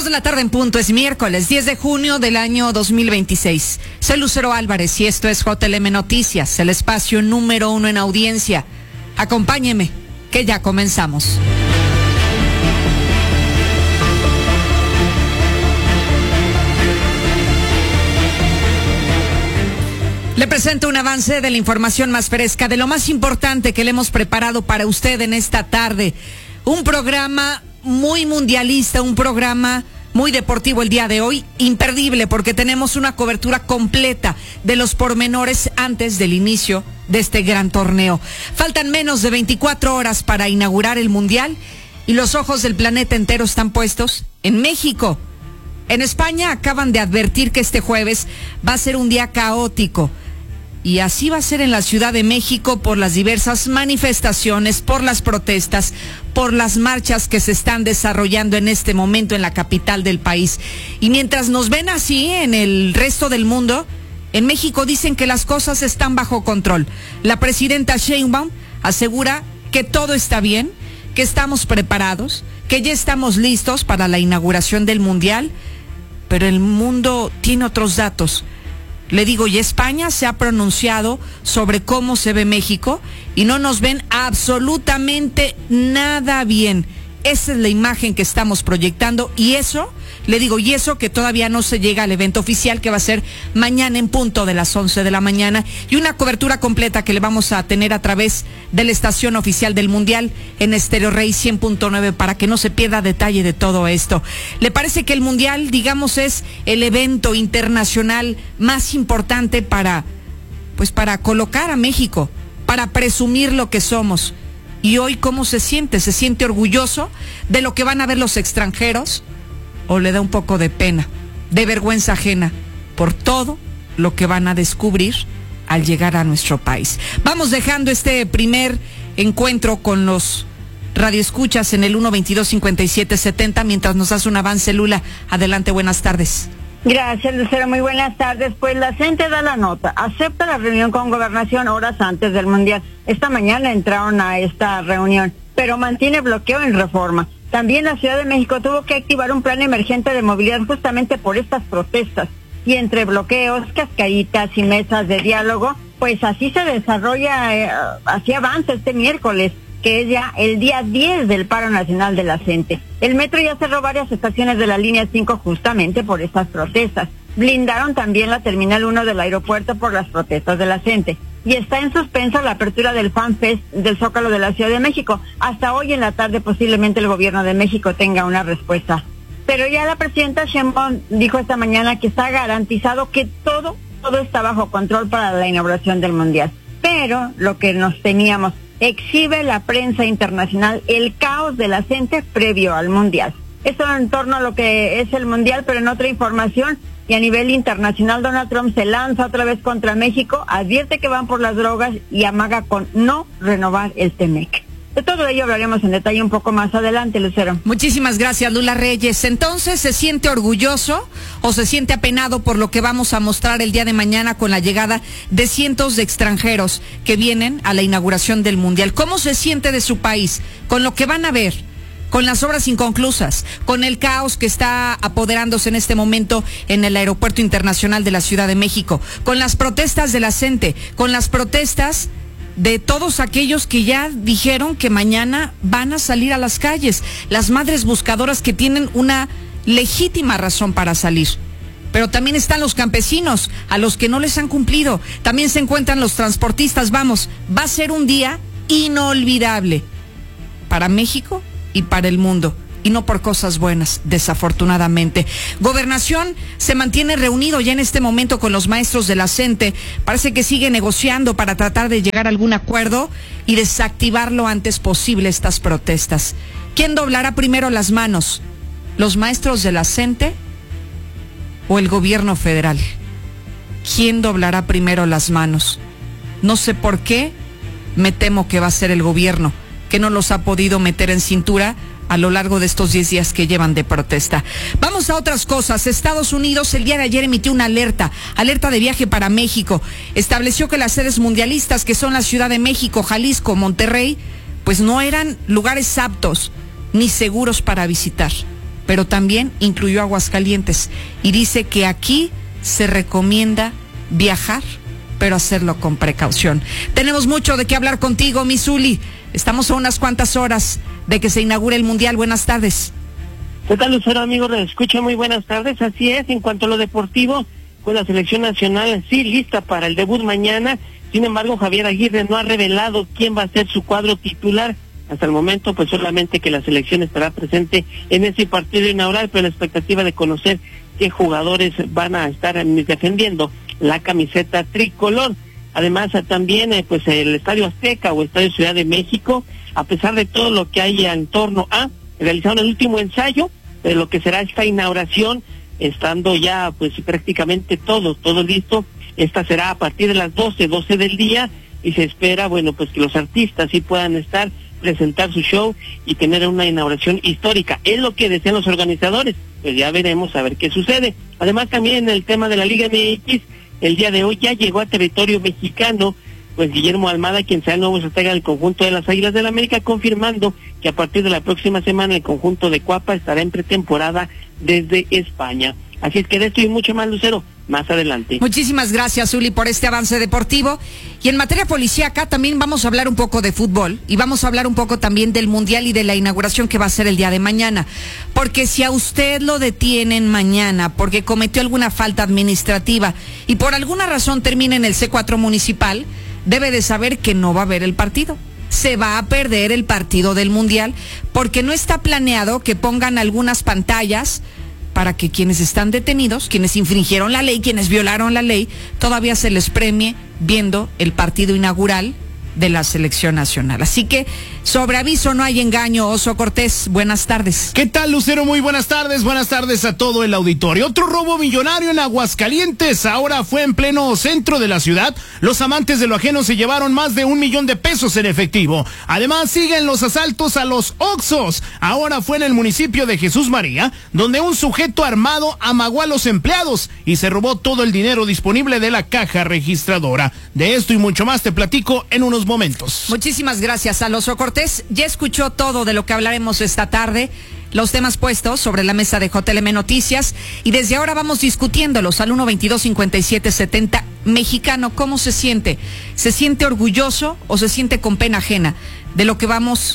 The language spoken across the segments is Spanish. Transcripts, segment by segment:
2 de la tarde en punto, es miércoles 10 de junio del año 2026. Soy Lucero Álvarez y esto es JLM Noticias, el espacio número 1 en audiencia. Acompáñeme, que ya comenzamos. Le presento un avance de la información más fresca, de lo más importante que le hemos preparado para usted en esta tarde. Un programa muy mundialista, un programa muy deportivo el día de hoy, imperdible porque tenemos una cobertura completa de los pormenores antes del inicio de este gran torneo. Faltan menos de 24 horas para inaugurar el Mundial y los ojos del planeta entero están puestos en México. En España acaban de advertir que este jueves va a ser un día caótico. Y así va a ser en la Ciudad de México por las diversas manifestaciones, por las protestas, por las marchas que se están desarrollando en este momento en la capital del país. Y mientras nos ven así en el resto del mundo, en México dicen que las cosas están bajo control. La presidenta Sheinbaum asegura que todo está bien, que estamos preparados, que ya estamos listos para la inauguración del Mundial, pero el mundo tiene otros datos. Le digo, y España se ha pronunciado sobre cómo se ve México y no nos ven absolutamente nada bien. Esa es la imagen que estamos proyectando y eso, le digo, y eso que todavía no se llega al evento oficial que va a ser mañana en punto de las 11 de la mañana y una cobertura completa que le vamos a tener a través de la estación oficial del Mundial en Estéreo Rey 100.9 para que no se pierda detalle de todo esto. ¿Le parece que el Mundial, digamos, es el evento internacional más importante para colocar a México, para presumir lo que somos? Y hoy, ¿cómo se siente? ¿Se siente orgulloso de lo que van a ver los extranjeros? ¿O le da un poco de pena, de vergüenza ajena por todo lo que van a descubrir al llegar a nuestro país? Vamos dejando este primer encuentro con los radioescuchas en el 122-5770 mientras nos hace un avance Lula. Adelante, buenas tardes. Gracias, Lucero, muy buenas tardes. Pues la CENTE da la nota, acepta la reunión con Gobernación horas antes del Mundial. Esta mañana entraron a esta reunión, pero mantiene bloqueo en Reforma. También la Ciudad de México tuvo que activar un plan emergente de movilidad justamente por estas protestas. Y entre bloqueos, cascaditas y mesas de diálogo, pues así se desarrolla, así avanza este miércoles, que es ya el día 10 del paro nacional de la CENTE. El metro ya cerró varias estaciones de la línea 5 justamente por estas protestas. Blindaron también la terminal 1 del aeropuerto por las protestas de la CENTE. Y está en suspenso la apertura del Fan Fest del Zócalo de la Ciudad de México. Hasta hoy en la tarde posiblemente el gobierno de México tenga una respuesta. Pero ya la presidenta Sheinbaum dijo esta mañana que está garantizado que todo está bajo control para la inauguración del Mundial. Pero lo que nos temíamos, exhibe la prensa internacional el caos de la CENTE previo al Mundial. Esto en torno a lo que es el Mundial, pero en otra información, y a nivel internacional, Donald Trump se lanza otra vez contra México, advierte que van por las drogas y amaga con no renovar el TEMEC. De todo ello hablaremos en detalle un poco más adelante, Lucero. Muchísimas gracias, Lula Reyes. Entonces, ¿se siente orgulloso o se siente apenado por lo que vamos a mostrar el día de mañana con la llegada de cientos de extranjeros que vienen a la inauguración del Mundial? ¿Cómo se siente de su país con lo que van a ver? Con las obras inconclusas, con el caos que está apoderándose en este momento en el Aeropuerto Internacional de la Ciudad de México, con las protestas de la CENTE, con las protestas de todos aquellos que ya dijeron que mañana van a salir a las calles, las madres buscadoras que tienen una legítima razón para salir. Pero también están los campesinos, a los que no les han cumplido. También se encuentran los transportistas. Vamos, va a ser un día inolvidable para México y para el mundo. Y no por cosas buenas, desafortunadamente. Gobernación se mantiene reunido ya en este momento con los maestros de la CENTE. Parece que sigue negociando para tratar de llegar a algún acuerdo y desactivar lo antes posible estas protestas. ¿Quién doblará primero las manos? ¿Los maestros de la CENTE o el gobierno federal? ¿Quién doblará primero las manos? No sé por qué, me temo que va a ser el gobierno, que no los ha podido meter en cintura a lo largo de estos 10 días que llevan de protesta. Vamos a otras cosas. Estados Unidos el día de ayer emitió una alerta de viaje para México. Estableció que las sedes mundialistas, que son la Ciudad de México, Jalisco, Monterrey, pues no eran lugares aptos ni seguros para visitar. pero también incluyó Aguascalientes y dice que aquí se recomienda viajar, pero hacerlo con precaución. Tenemos mucho de qué hablar contigo, mi Zuli. Estamos a unas cuantas horas de que se inaugure el Mundial. Buenas tardes. ¿Qué tal, Lucero, amigo? Escucha, muy buenas tardes. Así es, en cuanto a lo deportivo, pues la selección nacional sí lista para el debut mañana. Sin embargo, Javier Aguirre no ha revelado quién va a ser su cuadro titular. Hasta el momento, pues solamente que la selección estará presente en ese partido inaugural, pero la expectativa de conocer qué jugadores van a estar defendiendo la camiseta tricolor. Además, también pues el Estadio Azteca o Estadio Ciudad de México, a pesar de todo lo que hay en torno a, realizaron el último ensayo de lo que será esta inauguración, estando ya pues prácticamente todo listo. Esta será a partir de las 12 del día, y se espera, bueno, pues que los artistas sí puedan presentar su show y tener una inauguración histórica. Es lo que desean los organizadores, pues ya veremos a ver qué sucede. Además, también en el tema de la Liga MX, el día de hoy ya llegó a territorio mexicano, pues Guillermo Almada, quien será el nuevo estratega del conjunto de las Águilas del América, confirmando que a partir de la próxima semana el conjunto de Cuapa estará en pretemporada desde España. Así es que de esto y mucho más, Lucero, más adelante. Muchísimas gracias, Zuli, por este avance deportivo. Y en materia policíaca también vamos a hablar un poco de fútbol y vamos a hablar un poco también del Mundial y de la inauguración que va a ser el día de mañana. Porque si a usted lo detienen mañana porque cometió alguna falta administrativa y por alguna razón termina en el C4 municipal, debe de saber que no va a haber el partido. Se va a perder el partido del Mundial porque no está planeado que pongan algunas pantallas para que quienes están detenidos, quienes infringieron la ley, quienes violaron la ley, todavía se les premie viendo el partido inaugural de la selección nacional. Así que, sobre aviso no hay engaño. Oso Cortés, buenas tardes. ¿Qué tal, Lucero? Muy buenas tardes a todo el auditorio. Otro robo millonario en Aguascalientes, ahora fue en pleno centro de la ciudad. Los amantes de lo ajeno se llevaron más de 1 millón de pesos en efectivo. Además, siguen los asaltos a los Oxxos. Ahora fue en el municipio de Jesús María, donde un sujeto armado amagó a los empleados y se robó todo el dinero disponible de la caja registradora. De esto y mucho más te platico en unos momentos. Muchísimas gracias, Alonso Cortés. Ya escuchó todo de lo que hablaremos esta tarde, los temas puestos sobre la mesa de JLM Noticias, y desde ahora vamos discutiéndolos al 122-5770. Mexicano, ¿cómo se siente? ¿Se siente orgulloso o se siente con pena ajena de lo que vamos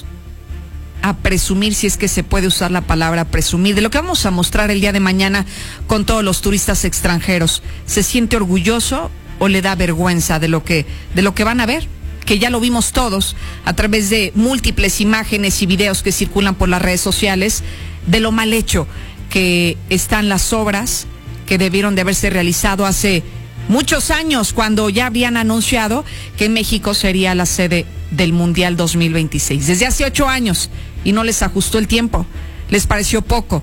a presumir, si es que se puede usar la palabra presumir, de lo que vamos a mostrar el día de mañana con todos los turistas extranjeros? ¿Se siente orgulloso o le da vergüenza de lo que van a ver? Que ya lo vimos todos a través de múltiples imágenes y videos que circulan por las redes sociales, de lo mal hecho que están las obras que debieron de haberse realizado hace muchos años, cuando ya habían anunciado que México sería la sede del Mundial 2026. Desde hace 8 años, y no les ajustó el tiempo, les pareció poco.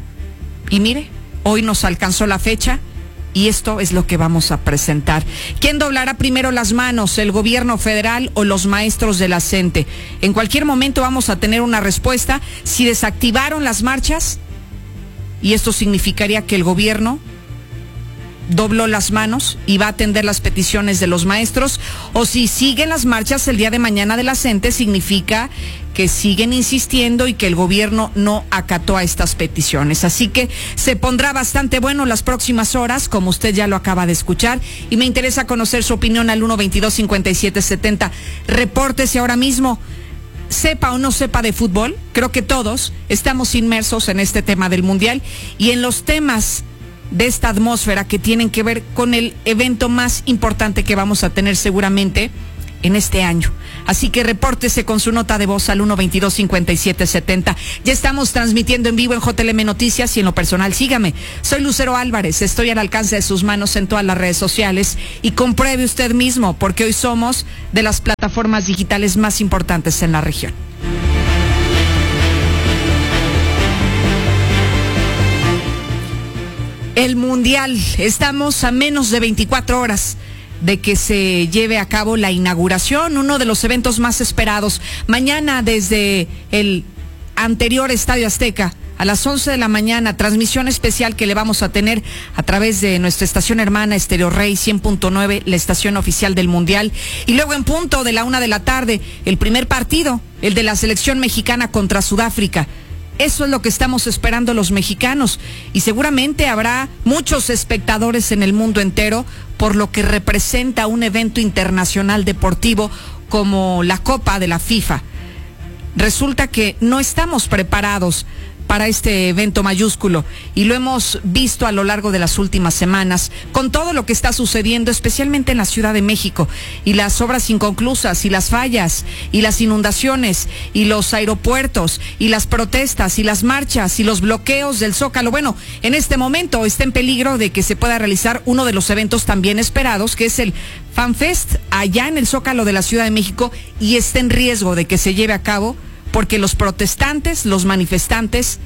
Y mire, hoy nos alcanzó la fecha, y esto es lo que vamos a presentar. ¿Quién doblará primero las manos, el gobierno federal o los maestros de la CENTE? En cualquier momento vamos a tener una respuesta. Si desactivaron las marchas, y esto significaría que el gobierno dobló las manos y va a atender las peticiones de los maestros, o si siguen las marchas el día de mañana de la CENTE, significa que siguen insistiendo y que el gobierno no acató a estas peticiones. Así que se pondrá bastante bueno las próximas horas, como usted ya lo acaba de escuchar, y me interesa conocer su opinión al 122-5770. Repórtese ahora mismo. Sepa o no sepa de fútbol, creo que todos estamos inmersos en este tema del Mundial y en los temas de esta atmósfera que tienen que ver con el evento más importante que vamos a tener seguramente en este año. Así que repórtese con su nota de voz al 122-5770. Ya estamos transmitiendo en vivo en JLM Noticias y en lo personal sígame. Soy Lucero Álvarez, estoy al alcance de sus manos en todas las redes sociales y compruebe usted mismo, porque hoy somos de las plataformas digitales más importantes en la región. El Mundial, estamos a menos de 24 horas de que se lleve a cabo la inauguración, uno de los eventos más esperados. Mañana desde el anterior Estadio Azteca, a las 11 de la mañana, transmisión especial que le vamos a tener a través de nuestra estación hermana Estéreo Rey 100.9, la estación oficial del Mundial. Y luego en punto de la 1 de la tarde, el primer partido, el de la selección mexicana contra Sudáfrica. Eso es lo que estamos esperando los mexicanos y seguramente habrá muchos espectadores en el mundo entero por lo que representa un evento internacional deportivo como la Copa de la FIFA. Resulta que no estamos preparados para este evento mayúsculo y lo hemos visto a lo largo de las últimas semanas con todo lo que está sucediendo, especialmente en la Ciudad de México, y las obras inconclusas y las fallas y las inundaciones y los aeropuertos y las protestas y las marchas y los bloqueos del Zócalo. Bueno, en este momento está en peligro de que se pueda realizar uno de los eventos también esperados, que es el FanFest allá en el Zócalo de la Ciudad de México, y está en riesgo de que se lleve a cabo porque los protestantes, los manifestantes,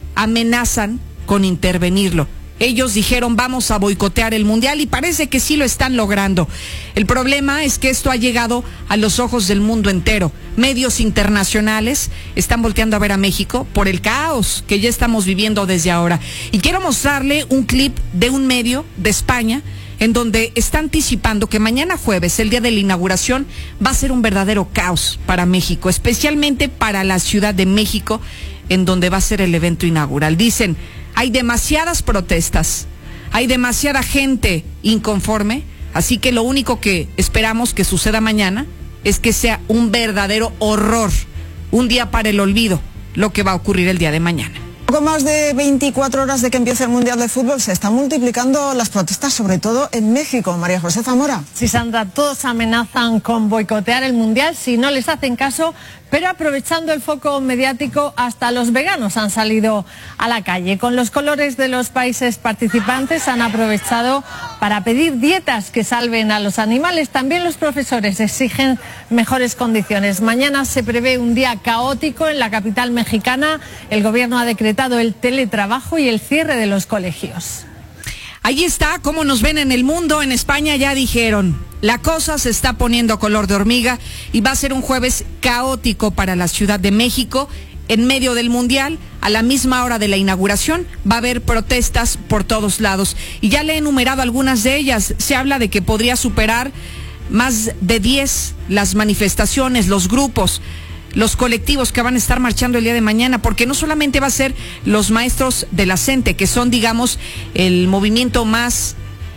amenazan con intervenirlo. Ellos dijeron vamos a boicotear el Mundial y parece que sí lo están logrando. El problema es que esto ha llegado a los ojos del mundo entero. Medios internacionales están volteando a ver a México por el caos que ya estamos viviendo desde ahora. Y quiero mostrarle un clip de un medio de España en donde está anticipando que mañana jueves, el día de la inauguración, va a ser un verdadero caos para México, especialmente para la Ciudad de México, en donde va a ser el evento inaugural. Dicen, hay demasiadas protestas, hay demasiada gente inconforme, así que lo único que esperamos que suceda mañana es que sea un verdadero horror, un día para el olvido, lo que va a ocurrir el día de mañana. Poco más de 24 horas de que empiece el Mundial de Fútbol, se están multiplicando las protestas, sobre todo en México. María José Zamora. Sí, Sandra, todos amenazan con boicotear el Mundial si no les hacen caso, pero aprovechando el foco mediático, hasta los veganos han salido a la calle. Con los colores de los países participantes han aprovechado para pedir dietas que salven a los animales. También los profesores exigen mejores condiciones. Mañana se prevé un día caótico en la capital mexicana. El gobierno ha decretado el teletrabajo y el cierre de los colegios. Ahí está, cómo nos ven en el mundo. En España ya dijeron, la cosa se está poniendo color de hormiga y va a ser un jueves caótico para la Ciudad de México. En medio del Mundial, a la misma hora de la inauguración, va a haber protestas por todos lados. Y ya le he enumerado algunas de ellas. Se habla de que podría superar más de 10 las manifestaciones, los grupos, los colectivos que van a estar marchando el día de mañana, porque no solamente va a ser los maestros de la CENTE, que son, digamos, el movimiento más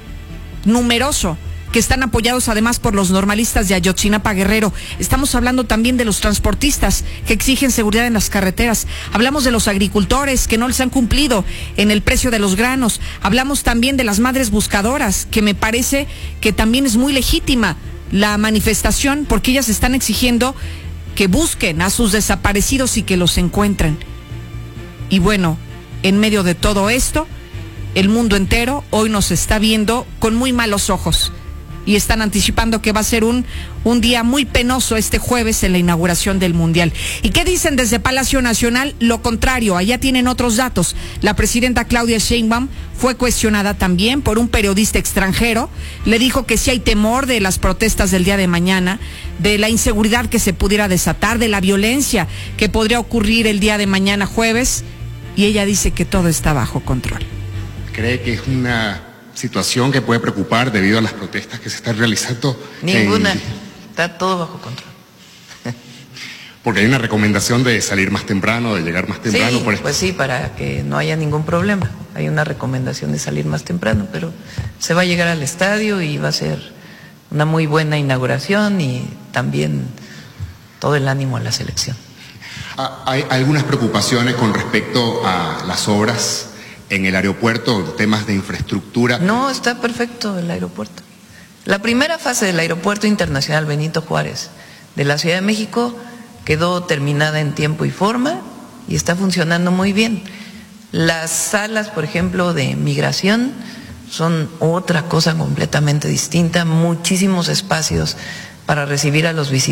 numeroso, que están apoyados además por los normalistas de Ayotzinapa, Guerrero. Estamos hablando también de los transportistas que exigen seguridad en las carreteras. Hablamos de los agricultores que no les han cumplido en el precio de los granos. Hablamos también de las madres buscadoras, que me parece que también es muy legítima la manifestación, porque ellas están exigiendo que busquen a sus desaparecidos y que los encuentren. Y bueno, en medio de todo esto, el mundo entero hoy nos está viendo con muy malos ojos y están anticipando que va a ser un día muy penoso este jueves en la inauguración del Mundial. ¿Y qué dicen desde Palacio Nacional? Lo contrario, allá tienen otros datos. La presidenta Claudia Sheinbaum fue cuestionada también por un periodista extranjero. Le dijo que sí hay temor de las protestas del día de mañana, de la inseguridad que se pudiera desatar, de la violencia que podría ocurrir el día de mañana jueves, y ella dice que todo está bajo control. ¿Cree que es una situación que puede preocupar debido a las protestas que se están realizando? Ninguna, está todo bajo control. Porque hay una recomendación de salir más temprano, de llegar más temprano. Sí, pues sí, para que no haya ningún problema. Hay una recomendación de salir más temprano, pero se va a llegar al estadio y va a ser una muy buena inauguración y también todo el ánimo a la selección. Hay algunas preocupaciones con respecto a las obras en el aeropuerto, temas de infraestructura. No, está perfecto el aeropuerto. La primera fase del Aeropuerto Internacional Benito Juárez de la Ciudad de México quedó terminada en tiempo y forma y está funcionando muy bien. Las salas, por ejemplo, de migración son otra cosa completamente distinta, muchísimos espacios para recibir a los visitantes.